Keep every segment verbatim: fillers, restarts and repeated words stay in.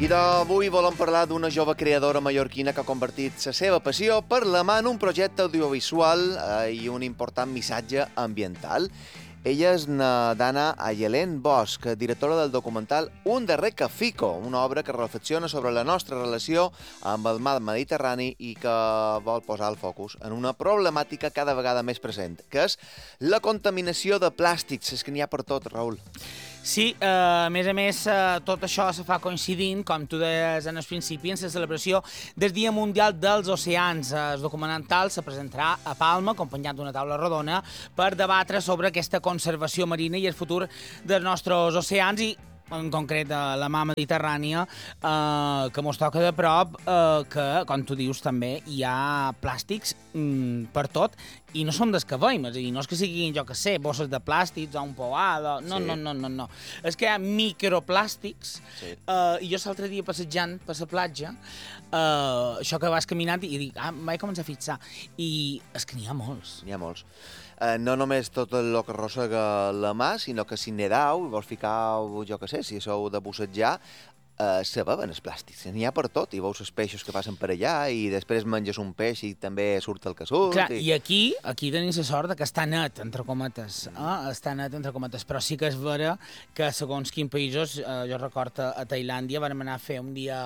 I d'avui volem parlar d'una jove creadora mallorquina que ha convertit la seva passió per la mà en un projecte audiovisual eh, i un important missatge ambiental. Ella és na Dana Ayelén Bosch, directora del documental Un darrer cafico, una obra que reflexiona sobre la nostra relació amb el mar Mediterrani i que vol posar el focus en una problemàtica cada vegada més present, que és la contaminació de plàstics. És que n'hi ha per tot, Raül. Sí, eh, a més a més, eh, tot això se fa coincidint, com tu deies en el principi, en la celebració del Dia Mundial dels Oceans. El documental se presentarà a Palma, acompanyat d'una taula rodona, per debatre sobre aquesta conservació marina i el futur dels nostres oceans i, en concret, de la mar Mediterrània, eh, que mos toca de prop, eh, que, com tu dius també, hi ha plàstics mm, per tot, i no són des que veiem, és a dir, no és que siguin, jo que sé, bosses de plàstics o un poada, no, sí. no, no, no, no. És que hi ha microplàstics, sí. eh, i jo l'altre dia passejant per la platja, eh, això que vas caminant i dic, ah, vaig començar a fixar, i és que n'hi ha molts. N'hi ha molts. Eh, no només tot el que arrossega la mà, sinó que si nedau, vols ficar, jo que sé, si sou de bussejar, eh, se beven els plàstics. N'hi ha per tot, i veus els peixos que passen per allà, i després menges un peix i també surt el que surt. Clar, i... i aquí, aquí tenim la sort que està net, entre cometes, eh? està net, entre cometes, però sí que és vera que segons quins països, eh, jo recordo a Tailàndia, vam anar a fer un dia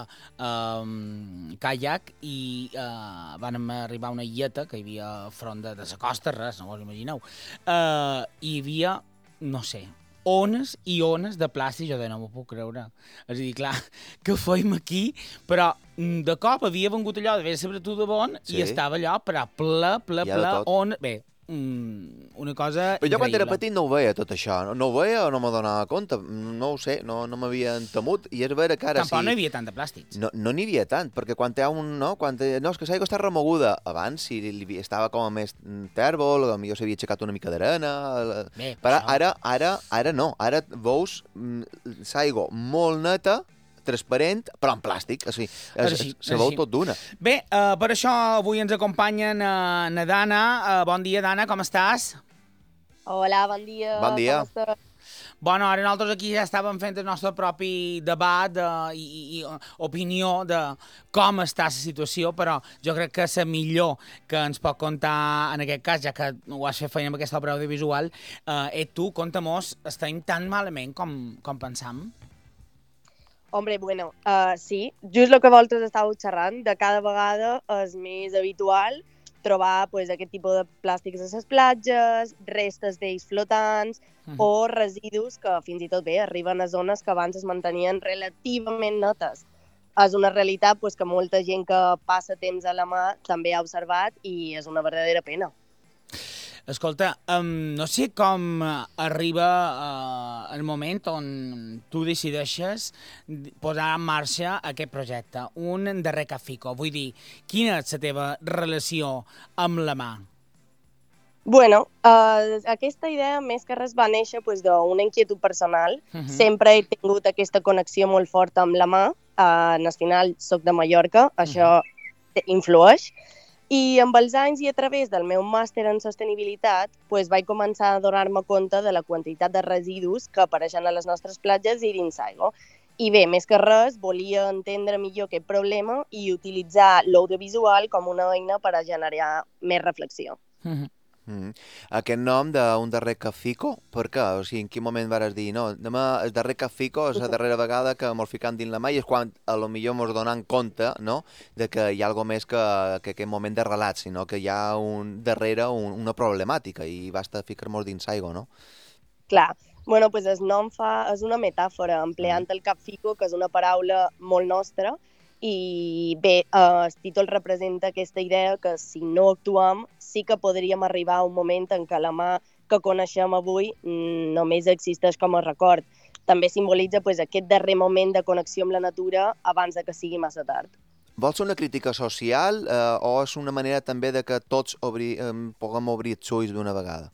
eh, caiac i eh, vam arribar a una illeta que hi havia front de, de la costa, res, no vos imagineu, eh, hi havia, no sé, ones i ones de plàstic, jo de no m'ho puc creure. És a dir, clar, què feim aquí? Però de cop havia vengut allò d'haver sabut de bon sí. i estava allò, però ple, ple, ple, on... Bé, una cosa Però jo quan increïble. era petit no ho veia tot això, no, no ho veia o no me donava compte, no ho sé, no, no m'havia entemut, i és vera que ara Tampoc sí... no hi havia tant de plàstics. No n'hi no havia tant, perquè quan hi ha un... No, quan te, no és que l'aigua està remoguda. Abans, si li, estava com a més tèrbol, potser s'havia aixecat una mica d'arena... Però això... ara, ara, ara no, ara veus l'aigua molt neta, transparent, però en plàstic. O sigui, es, es, se veu tot d'una. Bé, uh, per això avui ens acompanyen uh, na Dana. Uh, bon dia, Dana, com estàs? Hola, bon dia. Bon dia. Com estàs? Bueno, ara nosaltres aquí ja estàvem fent el nostre propi debat uh, i, i, i opinió de com està la situació, però jo crec que la millor que ens pot contar en aquest cas, ja que ho has fet feina amb aquesta obra audiovisual, uh, és tu, conta-mos, estem tan malament com, com pensam? Hombre, bueno, uh, sí, just el que vosaltres estàveu xerrant, de cada vegada és més habitual trobar pues, aquest tipus de plàstics a les platges, restes d'ells flotants uh -huh. o residus que fins i tot bé arriben a zones que abans es mantenien relativament netes. És una realitat pues, que molta gent que passa temps a la mà també ha observat i és una verdadera pena. Escolta, um, no sé com arriba uh, el moment on tu decideixes posar en marxa aquest projecte, un darrer cafico. Vull dir, quina és la teva relació amb la mà? Bueno, uh, aquesta idea més que res va néixer pues, d'una inquietud personal. Uh -huh. Sempre he tingut aquesta connexió molt forta amb la mà. Uh, en el final soc de Mallorca, això uh -huh. influeix. I amb els anys i a través del meu màster en sostenibilitat pues, vaig començar a donar-me compte de la quantitat de residus que apareixen a les nostres platges i dins l'aigua. I bé, més que res, volia entendre millor aquest problema i utilitzar l'audiovisual com una eina per a generar més reflexió. Mm-hmm. Mm. Aquest nom d'un darrer cafico, per què? O sigui, en quin moment vas dir, no, demà el darrer cafico és la darrera vegada que mos ficam dins la mà i és quan a lo millor mos donem compte, no?, de que hi ha alguna més que, que aquest moment de relat, sinó que hi ha un, darrere un, una problemàtica i basta ficar-nos dins aigua, no? Clar. Bueno, pues el nom fa, és una metàfora, empleant el cafico, que és una paraula molt nostra, i bé, eh, el títol representa aquesta idea que si no actuem sí que podríem arribar a un moment en què la mà que coneixem avui només existeix com a record. També simbolitza pues, aquest darrer moment de connexió amb la natura abans de que sigui massa tard. Vols una crítica social eh, o és una manera també de que tots obri, eh, puguem obrir els ulls d'una vegada?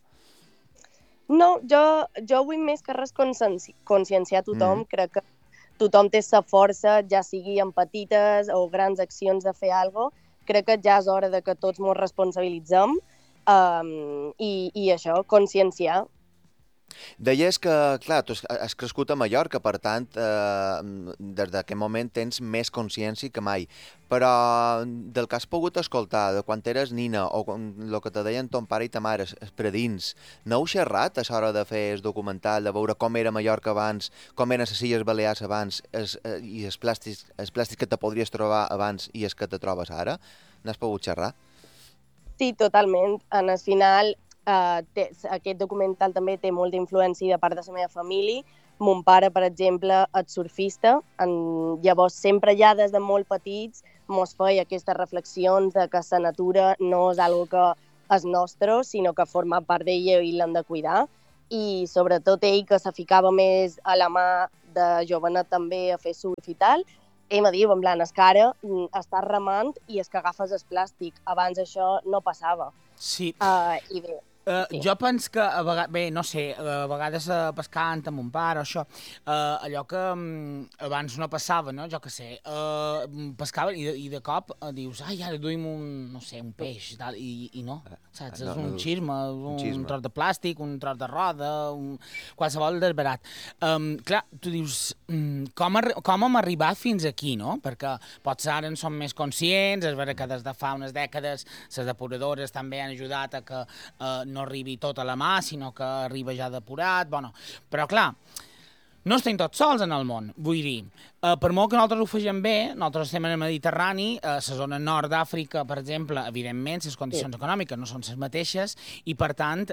No, jo, jo vull més que res conscienci conscienciar tothom. Mm. Crec que tothom té la força, ja sigui en petites o grans accions de fer alguna cosa. Crec que ja és hora de que tots ens responsabilitzem um, i, i això, conscienciar. Deies que, clar, tu has crescut a Mallorca, per tant, eh, des d'aquest moment tens més consciència que mai. Però del que has pogut escoltar, de quan eres nina, o el que te deien ton pare i ta mare, per dins, no heu xerrat a l'hora de fer el documental, de veure com era Mallorca abans, com eren les Illes Balears abans, es, eh, i els plàstics, els plàstics que te podries trobar abans i els que te trobes ara? N'has pogut xerrar? Sí, totalment. En el final, Uh, té, aquest documental també té molta influència de part de la meva família. Mon pare, per exemple, és surfista. En, llavors, sempre ja des de molt petits mos feia aquestes reflexions de que la natura no és algo que és nostre, sinó que forma part d'ella i l'hem de cuidar. I sobretot ell, que se ficava més a la mà de jovenet també a fer surf i tal, ell me diu, en plan, es que ara estàs remant i és que agafes el plàstic. Abans això no passava. Sí. Uh, I bé, Uh, sí. Jo penso que, a vegades, bé, no sé, a vegades uh, pescant amb mon pare o això, uh, allò que um, abans no passava, no? Jo què sé, uh, pescava i de, i de cop uh, dius, ai, ara duim un, no sé, un peix i tal, i, i no, saps? No, és un no, xisme, un, un xisme. un tros de plàstic, un tros de roda, un... qualsevol desbarat. Um, clar, tu dius, um, com, com hem arribat fins aquí, no? Perquè potser ara en som més conscients, és vera que des de fa unes dècades les depuradores també han ajudat a que uh, no arribi tot a la mà, sinó que arriba ja depurat, bueno, però clar, no estem tots sols en el món, vull dir, eh, per molt que nosaltres ho fegem bé, nosaltres estem en el Mediterrani, a la zona nord d'Àfrica, per exemple, evidentment, les condicions sí. econòmiques no són les mateixes, i per tant,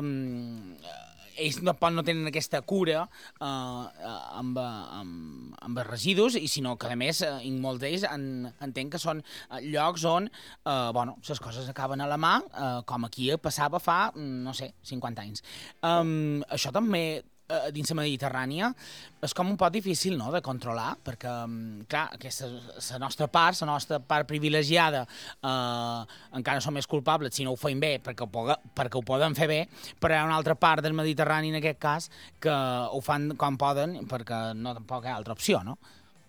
eh, ells no, no tenen aquesta cura eh, amb, amb, amb els residus, i sinó que, a més, eh, molts d'ells en, entenc que són llocs on eh, bueno, les coses acaben a la mà, eh, com aquí passava fa, no sé, cinquanta anys. Um, això també, eh, dins la Mediterrània, és com un poc difícil, no?, de controlar, perquè, clar, aquesta, la nostra part, la nostra part privilegiada, eh, encara som més culpables si no ho fem bé, perquè ho, poga, perquè ho poden fer bé, però hi ha una altra part del Mediterrani, en aquest cas, que ho fan com poden, perquè no tampoc hi ha altra opció, no?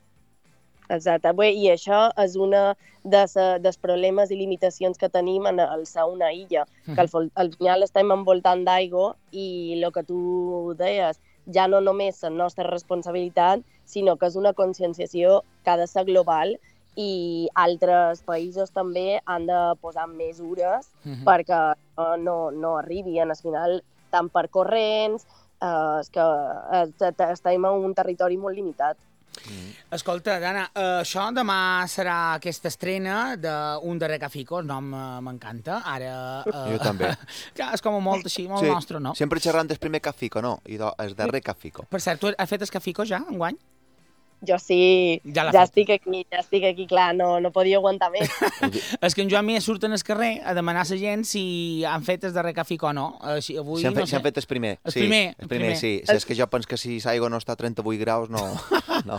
Exacte. Bé, i això és una de dels problemes i limitacions que tenim en el ser una illa, que al, al final estem envoltant d'aigua i el que tu deies, ja no només la nostra responsabilitat, sinó que és una conscienciació que ha de ser global i altres països també han de posar mesures uh-huh. perquè no, no arribi. Al final, tant per corrents, eh, és que eh, estem en un territori molt limitat. Mm. Escolta, Dana, uh, això demà serà aquesta estrena d'un de Recafico, el nom uh, m'encanta, ara... Uh, jo també. Ja, és com molt així, molt sí. nostre, no? Sempre xerrant del primer Cafico, no? I do, el darrer Cafico. Per cert, tu has fet el Cafico ja, enguany? Jo sí, ja, ja estic aquí, ja estic aquí, clar, no, no podia aguantar més. És que en Joan Mir surt en el carrer a demanar a la gent si han fet el darrer Cafico o no. Així, avui, si han fet, no sé. si han fet el primer. El sí, primer. El primer, primer. sí. Si és que jo penso que si l'aigua no està a trenta-vuit graus, no. no.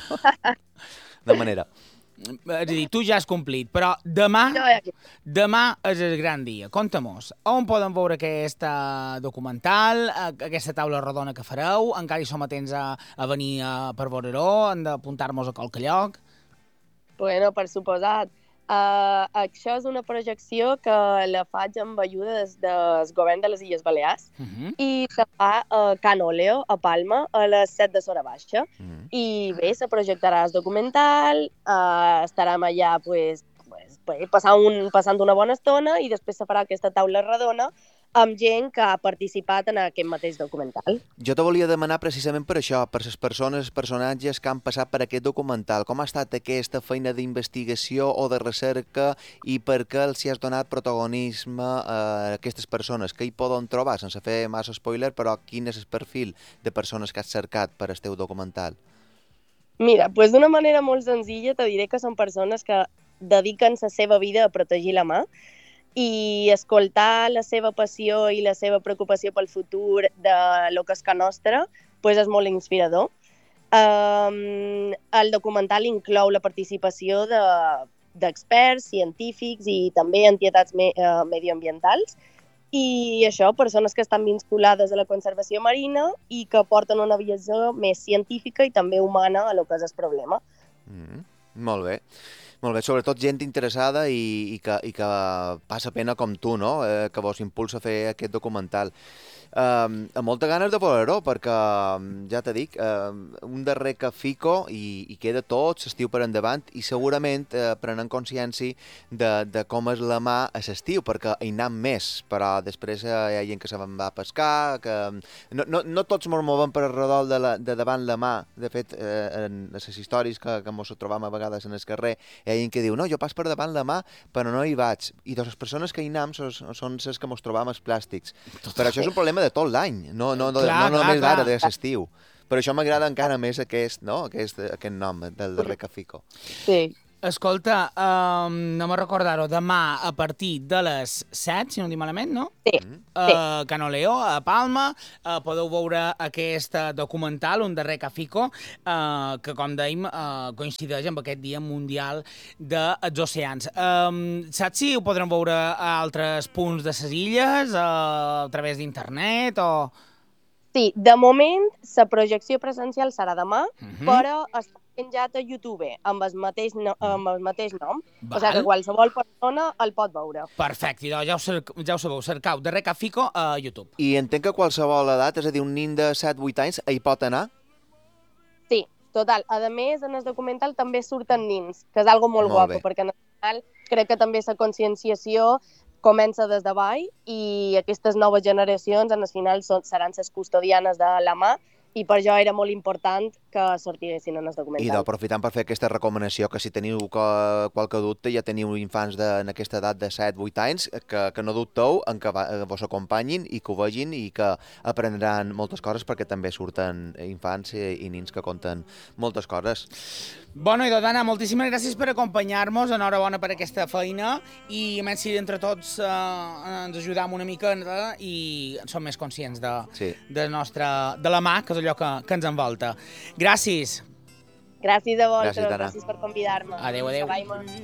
De manera. És a dir, tu ja has complit, però demà, demà és el gran dia. Conta-mos, on podem veure aquest documental, aquesta taula rodona que fareu? Encara hi som atents a, a venir a, per veure-ho? Hem d'apuntar-nos a qualque lloc? Bueno, per suposat. Uh, això és una projecció que la faig amb ajuda des del govern de les Illes Balears uh-huh. i se fa a Can Oleo, a Palma, a les set de Sora Baixa. Uh-huh. I bé, se projectarà el documental, uh, estarem allà pues, pues, pues, passant, un, passant una bona estona i després se farà aquesta taula redona amb gent que ha participat en aquest mateix documental. Jo te volia demanar precisament per això, per les persones, els personatges que han passat per aquest documental. Com ha estat aquesta feina d'investigació o de recerca i per què els hi has donat protagonisme a aquestes persones? Que hi poden trobar, sense fer massa spoiler, però quin és el perfil de persones que has cercat per al teu documental? Mira, pues d'una manera molt senzilla te diré que són persones que dediquen la seva vida a protegir la mà, i escoltar la seva passió i la seva preocupació pel futur de lo que és Can Nostra pues és molt inspirador. Um, el documental inclou la participació d'experts, de, científics i també entitats me, uh, medioambientals i això, persones que estan vinculades a la conservació marina i que porten una visió més científica i també humana a lo que és el problema. Mm, molt bé. Molt bé, sobretot gent interessada i, i, que, i que passa pena com tu, no?, eh, que vos impulsa a fer aquest documental. Uh, amb molta ganes de veure-ho, perquè, ja t'he dit, uh, un darrer que fico i, i queda tot, s'estiu per endavant, i segurament uh, prenen consciència de, de com és la mà a l'estiu, perquè hi anem més, però després uh, hi ha gent que se va a pescar, que no, no, no tots ens movem per arredol de, la, de davant la mà. De fet, uh, en les històries que, que ens trobam a vegades en el carrer, hi ha gent que diu, no, jo pas per davant la mà, però no hi vaig. I de les persones que hi anem són, són les que ens trobam els plàstics. Per això és un problema de tot l'any, no, no, no, clar, no només d'ara, de l'estiu. Per això m'agrada encara més aquest, no? aquest, aquest nom del darrer que fico. Sí. Escolta, um, no me'n recordar-ho, demà a partir de les set, si no em dic malament, no? Sí. Uh, Canoleo, a Palma, uh, podeu veure aquest documental, Un darrer que fico, uh, que, com dèiem, uh, coincideix amb aquest Dia Mundial dels Oceans. Um, saps si ho podrem veure a altres punts de les illes, uh, a través d'internet o...? Sí, de moment la projecció presencial serà demà, uh -huh. però està penjat a YouTube amb el mateix, no, amb el mateix nom, Val. O sigui que qualsevol persona el pot veure. Perfecte, doncs ja ho, ja ho sabeu, cercau Darrer que fico a YouTube. I entenc que qualsevol edat, és a dir, un nin de set vuit anys, hi pot anar? Sí, total. A més, en el documental també surten nins, que és algo molt, molt guapo, bé. Perquè en final crec que també la conscienciació comença des de baix i aquestes noves generacions en el final són, seran les custodianes de la mà i per això era molt important que sortissin en el documental. I d'aprofitant per fer aquesta recomanació, que si teniu que, qualque dubte, ja teniu infants de, en aquesta edat de set vuit anys, que, que no dubteu en que va, vos acompanyin i que ho vegin i que aprendran moltes coses, perquè també surten infants i, i nins que conten moltes coses. Bueno, idò, Dana, moltíssimes gràcies per acompanyar-nos, enhorabona per aquesta feina i a més si entre tots eh, ens ajudam una mica eh, i som més conscients de, sí. de, nostra, de la mà, que és allò que, que ens envolta. Gràcies. Gràcies a vosaltres, gràcies, gràcies per convidar-me. Adéu, adéu.